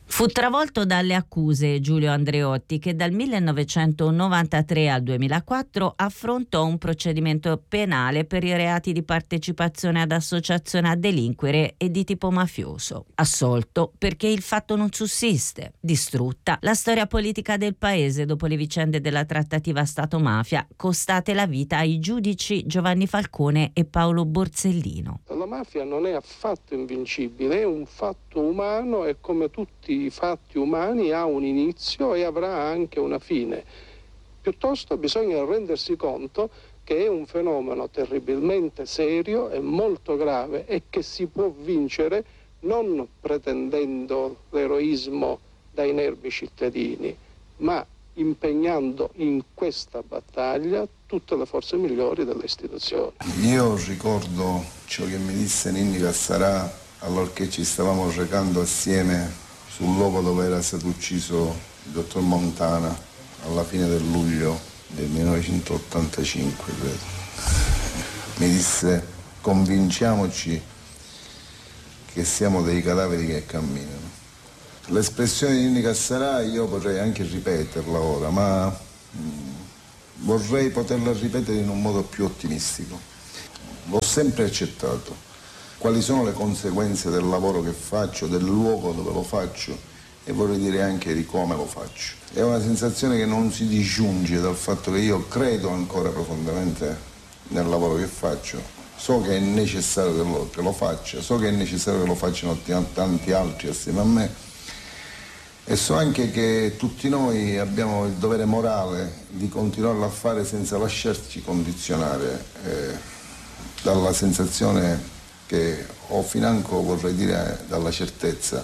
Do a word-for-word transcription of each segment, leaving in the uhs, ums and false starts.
Fu travolto dalle accuse Giulio Andreotti, che dal millenovecentonovantatré al duemilaquattro affrontò un procedimento penale per i reati di partecipazione ad associazione a delinquere e di tipo mafioso. Assolto perché il fatto non sussiste. Distrutta la storia politica del paese dopo le vicende della trattativa Stato-mafia, costate la vita ai giudici Giovanni Falcone e Paolo Borsellino. La mafia non è affatto invincibile, è un fatto umano e come tutti i fatti umani ha un inizio e avrà anche una fine. Piuttosto bisogna rendersi conto che è un fenomeno terribilmente serio e molto grave e che si può vincere non pretendendo l'eroismo dai nervi cittadini, ma impegnando in questa battaglia tutte le forze migliori delle istituzioni. Io ricordo ciò che mi disse Ninni Cassarà allorché ci stavamo recando assieme sul luogo dove era stato ucciso il dottor Montana alla fine del luglio del millenovecentottantacinque, credo. Mi disse: convinciamoci che siamo dei cadaveri che camminano. L'espressione di Ninni Cassarà io potrei anche ripeterla ora, ma mh, vorrei poterla ripetere in un modo più ottimistico. L'ho sempre accettato. Quali sono le conseguenze del lavoro che faccio, del luogo dove lo faccio e vorrei dire anche di come lo faccio. È una sensazione che non si disgiunge dal fatto che io credo ancora profondamente nel lavoro che faccio. So che è necessario che lo, che lo faccia, so che è necessario che lo facciano tanti altri assieme a me e so anche che tutti noi abbiamo il dovere morale di continuarlo a fare senza lasciarci condizionare eh, dalla sensazione che ho financo, vorrei dire, dalla certezza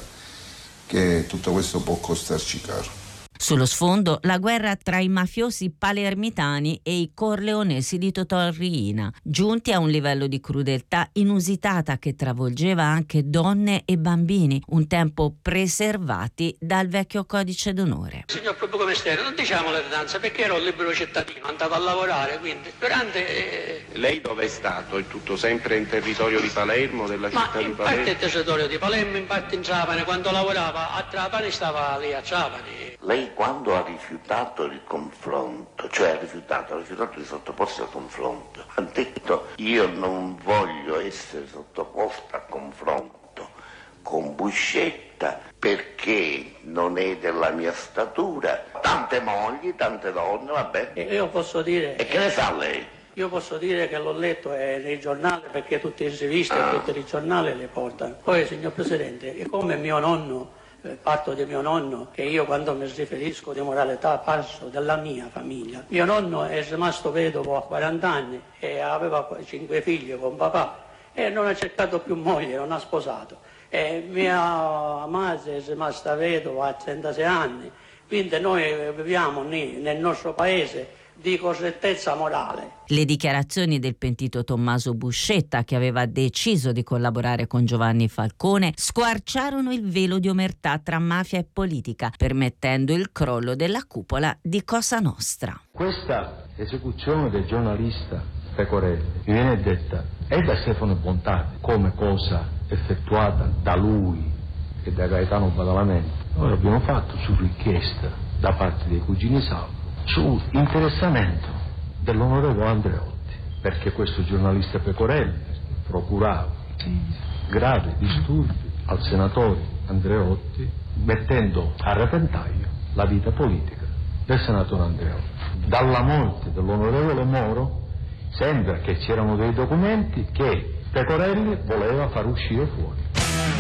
che tutto questo può costarci caro. Sullo sfondo la guerra tra i mafiosi palermitani e i corleonesi di Totò Riina, giunti a un livello di crudeltà inusitata che travolgeva anche donne e bambini, un tempo preservati dal vecchio codice d'onore. Signor Pubblico Ministero, non diciamo l'ordinanza perché ero libero cittadino, andavo a lavorare, quindi durante... Eh... Lei dove è stato? È tutto sempre in territorio di Palermo, della Ma città di Palermo? Ma in parte in territorio di Palermo, in parte in Trapani, quando lavorava a Trapani stava lì a Trapani. Lei quando ha rifiutato il confronto, cioè ha rifiutato, ha rifiutato di sottoporsi al confronto, ha detto: io non voglio essere sottoposta a confronto con Buscetta perché non è della mia statura, tante mogli, tante donne, vabbè. E io posso dire... E che ne sa lei? Io posso dire che l'ho letto eh, nei giornali perché tutte le riviste ah. e tutti i giornali le portano. Poi, signor Presidente, è come mio nonno, parto di mio nonno, che io quando mi riferisco di moralità parlo della mia famiglia. Mio nonno è rimasto vedovo a quaranta anni e aveva cinque figli con papà e non ha cercato più moglie, non ha sposato. E mia madre è rimasta vedova a trentasei anni, quindi noi viviamo lì, nel nostro paese di correttezza morale. Le dichiarazioni del pentito Tommaso Buscetta, che aveva deciso di collaborare con Giovanni Falcone, squarciarono il velo di omertà tra mafia e politica, permettendo il crollo della cupola di Cosa Nostra. Questa esecuzione del giornalista Pecorelli mi viene detta è da Stefano Bontani come cosa effettuata da lui e da Gaetano Badalamenti. Noi l'abbiamo fatto su richiesta da parte dei cugini Salvo, su interessamento dell'onorevole Andreotti, perché questo giornalista Pecorelli procurava gravi disturbi al senatore Andreotti, mettendo a repentaglio la vita politica del senatore Andreotti. Dalla morte dell'onorevole Moro sembra che c'erano dei documenti che Pecorelli voleva far uscire fuori.